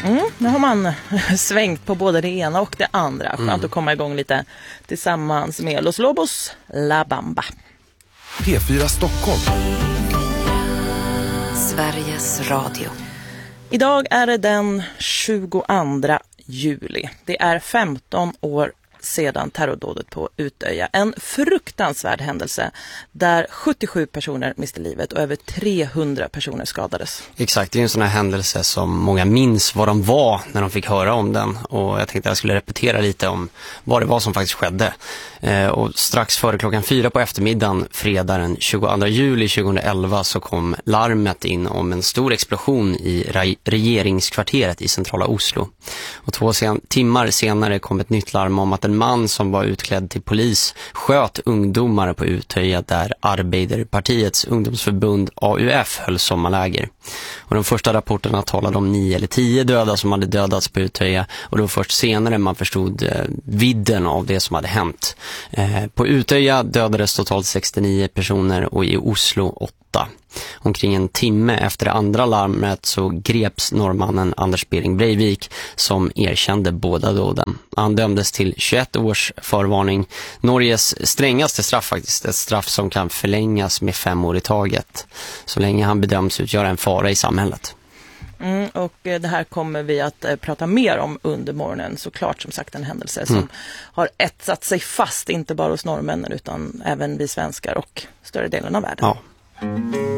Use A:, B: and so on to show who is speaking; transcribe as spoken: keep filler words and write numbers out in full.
A: Mm, nu har man svängt på både det ena och det andra. Skönt mm. att komma igång lite tillsammans med Los Lobos La Bamba.
B: P fyra Stockholm.
C: Sveriges Radio.
A: Idag är det den tjugoandra juli. Det är femton år sedan terrordådet på Utöja. En fruktansvärd händelse där sjuttiosju personer miste livet och över trehundra personer skadades.
D: Exakt, det är en sån här händelse som många minns vad de var när de fick höra om den. Och jag tänkte att jag skulle repetera lite om vad det var som faktiskt skedde. Eh, och strax före klockan fyra på eftermiddagen, fredag den tjugoandra juli tjugoelva, så kom larmet in om en stor explosion i re- regeringskvarteret i centrala Oslo. Och två sen- timmar senare kom ett nytt larm om att en man som var utklädd till polis sköt ungdomar på Utöja där Arbeiderpartiets ungdomsförbund A U F höll sommarläger. Och de första rapporterna talade om nio eller tio döda som hade dödats på Utöja, och då först senare man förstod eh, vidden av det som hade hänt. Eh, på Utöja dödades totalt sextionio personer och i Oslo åtta. Omkring en timme efter det andra larmet så greps norrmannen Anders Behring Breivik som erkände båda dåden. Han dömdes till tjugoett års förvarning. Norges strängaste straff faktiskt. Ett straff som kan förlängas med fem år i taget. Så länge han bedöms utgöra en fara i samhället.
A: Mm, och det här kommer vi att eh, prata mer om under morgonen. Såklart, som sagt, en händelse som mm. har etsat sig fast inte bara hos norrmännen utan även vi svenskar och större delen av världen.
D: Ja.